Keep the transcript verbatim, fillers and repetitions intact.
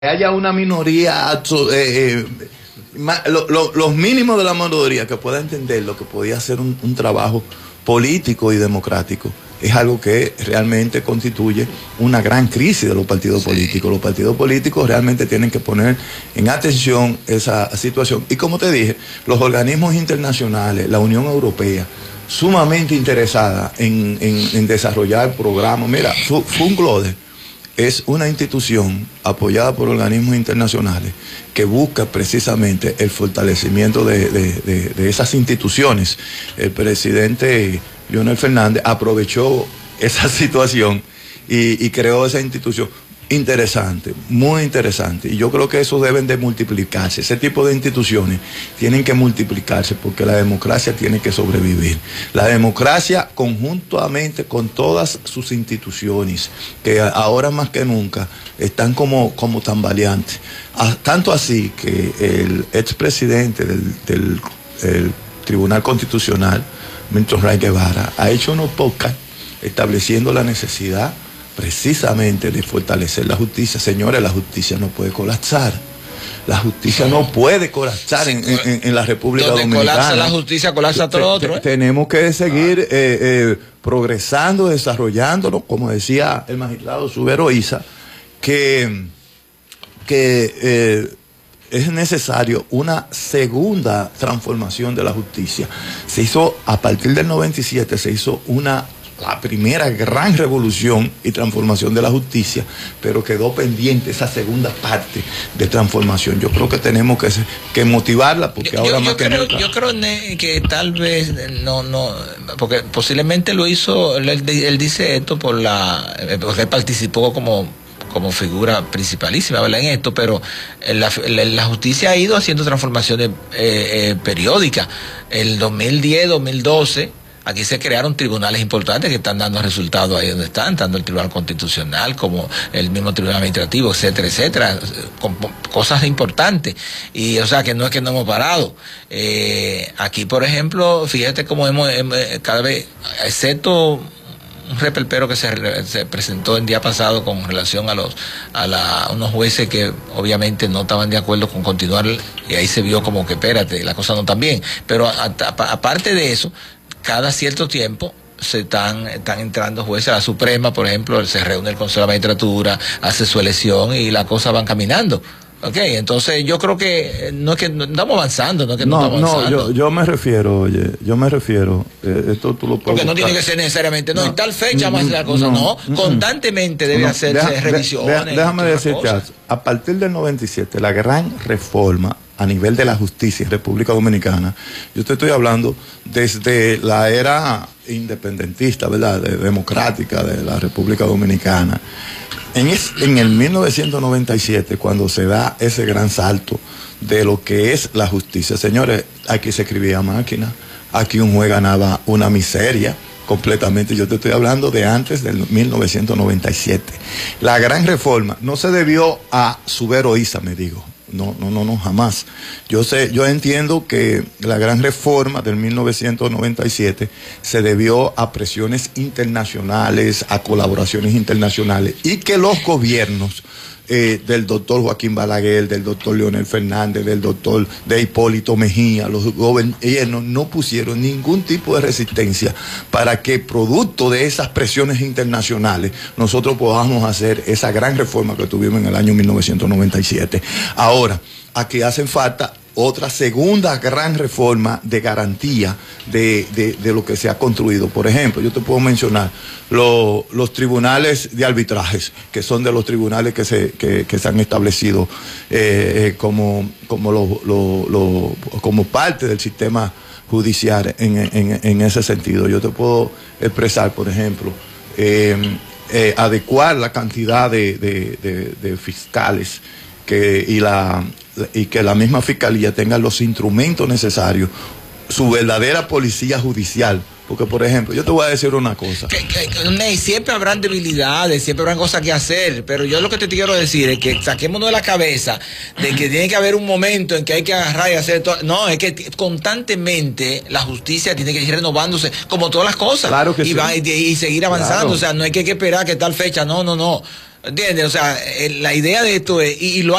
haya una minoría, eh, eh, lo, lo, los mínimos de la minoría que pueda entender lo que podía ser un, un trabajo político y democrático, es algo que realmente constituye una gran crisis de los partidos sí. políticos. Los partidos políticos realmente tienen que poner en atención esa situación. Y como te dije, los organismos internacionales, la Unión Europea, sumamente interesada en, en, en desarrollar programas. Mira, FUNCLODE es una institución apoyada por organismos internacionales que busca precisamente el fortalecimiento de, de, de, de esas instituciones. El presidente Leonel Fernández aprovechó esa situación y, y creó esa institución. Interesante, muy interesante. Y yo creo que eso deben de multiplicarse. Ese tipo de instituciones tienen que multiplicarse porque la democracia tiene que sobrevivir. La democracia conjuntamente con todas sus instituciones, que ahora más que nunca están como, como tambaleantes. Tanto así que el expresidente del, del el Tribunal Constitucional, Milton Ray Guevara, ha hecho unos podcasts estableciendo la necesidad precisamente de fortalecer la justicia. Señores, la justicia no puede colapsar. La justicia no puede colapsar en, en, en la República Donde Dominicana. Colapsa la justicia, colapsa todo lo otro. ¿eh? Tenemos que seguir eh, eh, progresando, desarrollándolo, como decía el magistrado Subero Isa, que, que eh, es necesario una segunda transformación de la justicia. Se hizo, a partir del noventa y siete, se hizo una la primera gran revolución y transformación de la justicia, pero quedó pendiente esa segunda parte de transformación. Yo creo que tenemos que, que motivarla, porque yo, ahora yo, más yo que creo, nunca. Yo creo que tal vez no, no, porque posiblemente lo hizo, él, él dice esto por la, porque él participó como como figura principalísima, ¿verdad? En esto, pero la, la, la justicia ha ido haciendo transformaciones eh, eh, periódicas. El dos mil diez, dos mil doce, aquí se crearon tribunales importantes que están dando resultados ahí donde están, tanto el Tribunal Constitucional como el mismo Tribunal Administrativo, etcétera, etcétera, con cosas importantes. Y o sea que no es que no hemos parado. Eh, aquí, por ejemplo, fíjate cómo hemos, hemos cada vez, excepto un repelpero que se, se presentó el día pasado con relación a los a, la, a unos jueces que obviamente no estaban de acuerdo con continuar, y ahí se vio como que espérate, la cosa no tan bien. Pero a, a, aparte de eso, cada cierto tiempo se están, están entrando jueces a la Suprema, por ejemplo, se reúne el Consejo de la Magistratura, hace su elección y las cosas van caminando. Ok, entonces yo creo que no es que no, estamos avanzando, no es que no, no estamos avanzando. No, yo, yo me refiero, oye, yo me refiero, eh, esto tú lo puedes Porque no buscar. tiene que ser necesariamente, no, no en tal fecha mm, más la cosa, no, no constantemente debe no, hacerse deja, revisiones. Deja, déjame decirte, a partir del noventa y siete, la gran reforma a nivel de la justicia en República Dominicana, yo te estoy hablando desde la era independentista, ¿verdad?, de, democrática de la República Dominicana. En, es, en el mil novecientos noventa y siete, cuando se da ese gran salto de lo que es la justicia, señores, aquí se escribía a máquina, aquí un juez ganaba una miseria completamente. Yo te estoy hablando de antes del mil novecientos noventa y siete. La gran reforma no se debió a Subero Isa, me digo. No, no, no, no, jamás. Yo sé, yo entiendo que la gran reforma del mil novecientos noventa y siete se debió a presiones internacionales, a colaboraciones internacionales, y que los gobiernos eh, del doctor Joaquín Balaguer, del doctor Leonel Fernández, del doctor de Hipólito Mejía, los gobiernos no pusieron ningún tipo de resistencia para que, producto de esas presiones internacionales, nosotros podamos hacer esa gran reforma que tuvimos en el año mil novecientos noventa y siete. Ahora, aquí hacen falta otra segunda gran reforma de garantía de, de, de lo que se ha construido. Por ejemplo, yo te puedo mencionar lo, los tribunales de arbitrajes, que son de los tribunales que se, que, que se han establecido eh, como, como, lo, lo, lo, como parte del sistema judicial en, en, en ese sentido. Yo te puedo expresar, por ejemplo, eh, eh, adecuar la cantidad de, de, de, de fiscales que, y la y que la misma fiscalía tenga los instrumentos necesarios, su verdadera policía judicial. Porque, por ejemplo, yo te voy a decir una cosa. Que, que, Ney, siempre habrán debilidades, siempre habrán cosas que hacer, pero yo lo que te quiero decir es que saquémonos de la cabeza de que tiene que haber un momento en que hay que agarrar y hacer todo. No, es que constantemente la justicia tiene que ir renovándose, como todas las cosas. Claro que y, sí. va, y, y seguir avanzando. Claro. O sea, no hay que, que esperar que tal fecha, no, no, no. ¿Entiendes? O sea, eh, la idea de esto es, y, y lo